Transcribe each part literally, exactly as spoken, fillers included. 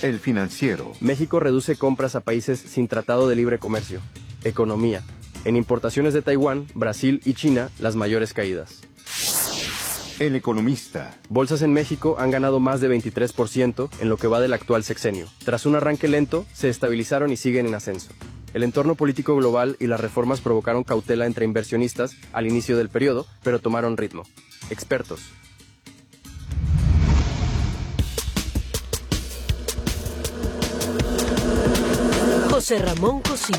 El Financiero. México reduce compras a países sin tratado de libre comercio. Economía. En importaciones de Taiwán, Brasil y China, las mayores caídas. El Economista. Bolsas en México han ganado más de veintitrés por ciento en lo que va del actual sexenio. Tras un arranque lento, se estabilizaron y siguen en ascenso. El entorno político global y las reformas provocaron cautela entre inversionistas al inicio del periodo, pero tomaron ritmo. Expertos. José Ramón Cosío.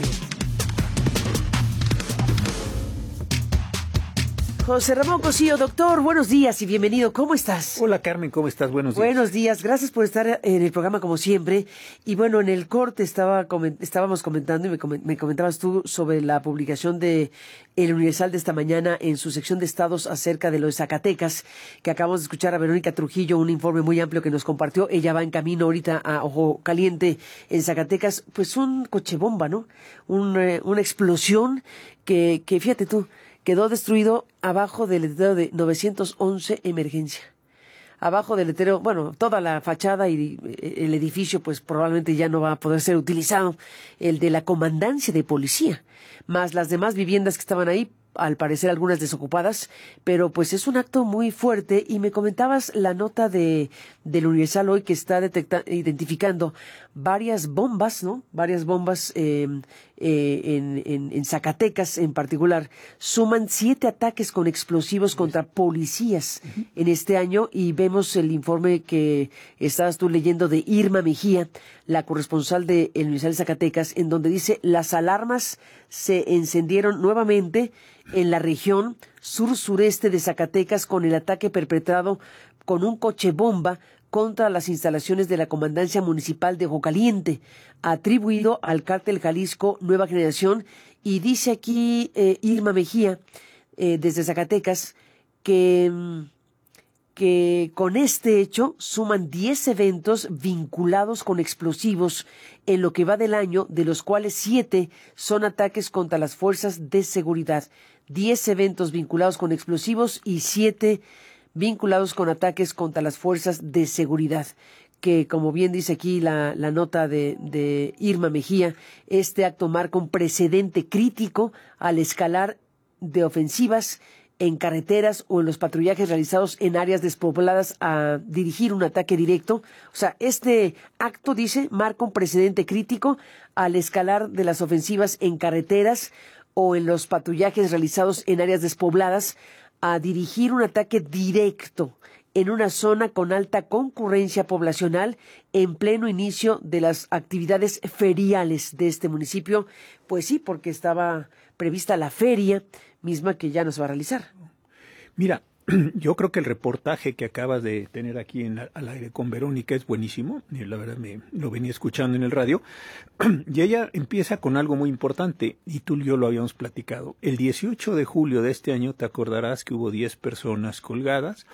José Ramón Cosío, doctor, buenos días y bienvenido. ¿Cómo estás? Hola, Carmen, ¿cómo estás? Buenos días. Buenos días, gracias por estar en el programa como siempre. Y bueno, en el corte estaba estábamos comentando y me, me comentabas tú sobre la publicación de El Universal de esta mañana en su sección de estados acerca de los Zacatecas, que acabamos de escuchar a Verónica Trujillo, un informe muy amplio que nos compartió. Ella va en camino ahorita a Ojo Caliente en Zacatecas. Pues un coche bomba, ¿no? Un, eh, una explosión que, que, fíjate tú, quedó destruido abajo del letrero de novecientos once emergencia. Abajo del letrero, bueno, toda la fachada y el edificio pues probablemente ya no va a poder ser utilizado. El de la comandancia de policía, más las demás viviendas que estaban ahí, al parecer algunas desocupadas, pero pues es un acto muy fuerte. Y me comentabas la nota de del Universal hoy que está detecta, identificando varias bombas, ¿no? Varias bombas eh, eh, en, en, en Zacatecas en particular. Suman siete ataques con explosivos contra policías uh-huh. en este año, y vemos el informe que estabas tú leyendo de Irma Mejía, la corresponsal de El Universal de Zacatecas, en donde dice: las alarmas se encendieron nuevamente en la región sur-sureste de Zacatecas con el ataque perpetrado con un coche bomba contra las instalaciones de la Comandancia Municipal de Ojo Caliente, atribuido al cártel Jalisco Nueva Generación. Y dice aquí eh, Irma Mejía, eh, desde Zacatecas, que, que con este hecho suman diez eventos vinculados con explosivos en lo que va del año, de los cuales siete son ataques contra las fuerzas de seguridad. Diez eventos vinculados con explosivos y siete vinculados con ataques contra las fuerzas de seguridad, que como bien dice aquí la, la nota de, de Irma Mejía, este acto marca un precedente crítico al escalar de ofensivas en carreteras o en los patrullajes realizados en áreas despobladas a dirigir un ataque directo. O sea, este acto, dice, marca un precedente crítico al escalar de las ofensivas en carreteras o en los patrullajes realizados en áreas despobladas a dirigir un ataque directo en una zona con alta concurrencia poblacional en pleno inicio de las actividades feriales de este municipio. Pues sí, porque estaba prevista la feria misma que ya no se va a realizar. Mira, yo creo que el reportaje que acabas de tener aquí en la, al aire con Verónica es buenísimo. La verdad me lo venía escuchando en el radio. Y ella empieza con algo muy importante, y tú y yo lo habíamos platicado. El dieciocho de julio de este año te acordarás que hubo diez personas colgadas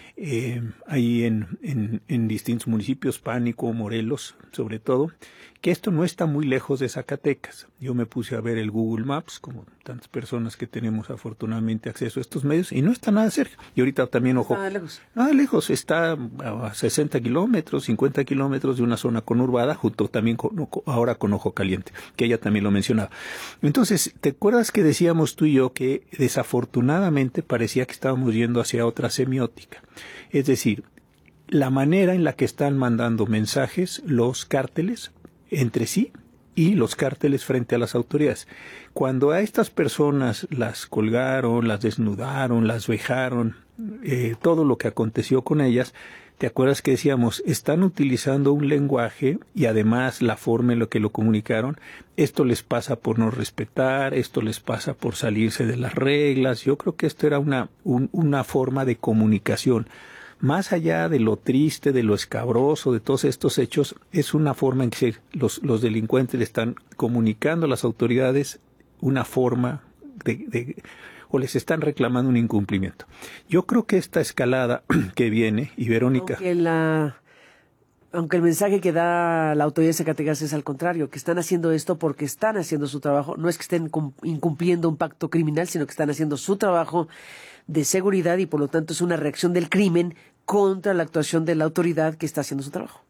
eh, ahí en, en, en distintos municipios, Pánico, Morelos, sobre todo, que esto no está muy lejos de Zacatecas. Yo me puse a ver el Google Maps, como tantas personas que tenemos afortunadamente acceso a estos medios, y no está nada cerca. Y ahorita también, ojo, nada lejos. Nada lejos, está a sesenta kilómetros, cincuenta kilómetros de una zona conurbada, junto también con, ahora con Ojo Caliente, que ella también lo mencionaba. Entonces, ¿te acuerdas que decíamos tú y yo que desafortunadamente parecía que estábamos yendo hacia otra semiótica? Es decir, la manera en la que están mandando mensajes los cárteles entre sí y los cárteles frente a las autoridades. Cuando a estas personas las colgaron, las desnudaron, las vejaron, eh, todo lo que aconteció con ellas, ¿te acuerdas que decíamos? Están utilizando un lenguaje y además la forma en la que lo comunicaron. Esto les pasa por no respetar, esto les pasa por salirse de las reglas. Yo creo que esto era una, un, una forma de comunicación. Más allá de lo triste, de lo escabroso, de todos estos hechos, es una forma en que los, los delincuentes le están comunicando a las autoridades una forma de, de, o les están reclamando un incumplimiento. Yo creo que esta escalada que viene, y Verónica... Aunque, la, aunque el mensaje que da la autoridad de Zacatecas es al contrario, que están haciendo esto porque están haciendo su trabajo, no es que estén incumpliendo un pacto criminal, sino que están haciendo su trabajo de seguridad y por lo tanto es una reacción del crimen contra la actuación de la autoridad que está haciendo su trabajo.